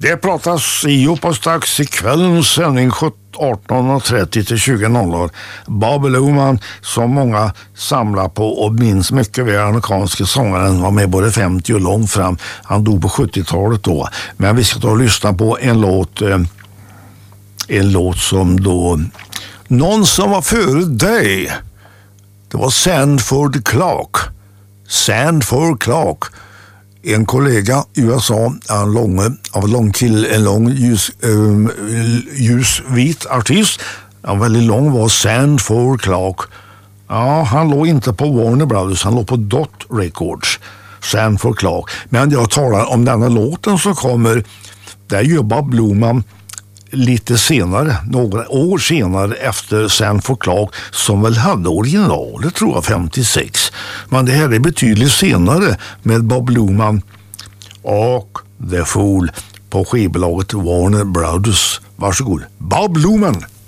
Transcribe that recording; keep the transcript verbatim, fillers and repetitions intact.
Det pratas i och på strax i kvällens sändning arton trettio till tjugo. Bob Luman, som många samlar på och minns mycket väl, amerikanske sångaren, var med både femtio och långt fram. Han dog på sjuttiotalet då. Men vi ska ta och lyssna på en låt, en låt som då någon som var före dig. Det var Sanford Clark. Sanford Clark. En kollega i U S A, en lång, av lång till en lång ljus, um, ljusvit artist. En väldigt lång var Sanford Clark. Ja, han låg inte på Warner Brothers, han låg på Dot Records. Sanford Clark. Men jag talar om denna låten som kommer, där gör Bob Luman lite senare, några år senare efter Sanford Clark, som väl hade originalet tror jag femtiosex. Men det här är betydligt senare med Bob Luman och The Fool på skivbolaget Warner Brothers. Varsågod, Bob Luman.